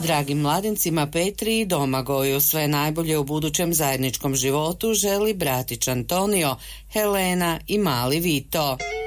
Dragim mladencima Petri i Domagoju sve najbolje u budućem zajedničkom životu želi bratić Antonio, Helena i mali Vito.